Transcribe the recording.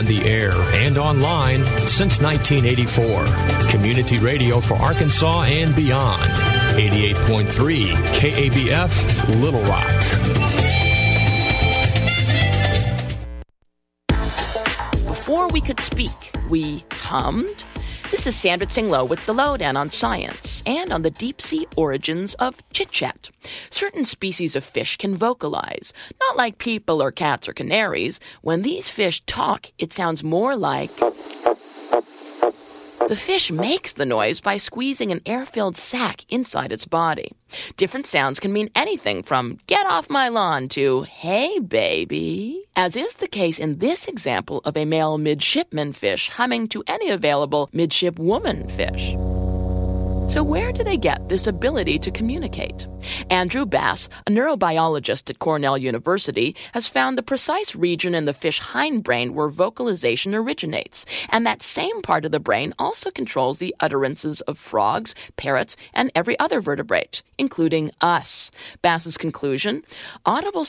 on the air and online since 1984. Community radio for Arkansas and beyond. 88.3 KABF, Little Rock. Before we could speak, we hummed. This is Sandra Tsinglow with the Lowdown on Science and on the deep-sea origins of chit-chat. Certain species of fish can vocalize, not like people or cats or canaries. When these fish talk, it sounds more like... The fish makes the noise by squeezing an air-filled sac inside its body. Different sounds can mean anything from "get off my lawn" to "hey, baby," as is the case in this example of a male midshipman fish humming to any available midshipwoman fish. So where do they get this ability to communicate? Andrew Bass, a neurobiologist at Cornell University, has found the precise region in the fish hindbrain where vocalization originates, and that same part of the brain also controls the utterances of frogs, parrots, and every other vertebrate, including us. Bass's conclusion: audible